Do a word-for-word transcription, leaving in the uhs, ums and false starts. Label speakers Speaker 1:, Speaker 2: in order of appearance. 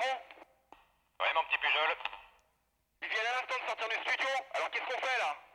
Speaker 1: Ouais, mon petit Pujol.
Speaker 2: Il vient à l'instant de sortir du studio, alors qu'est-ce qu'on fait là?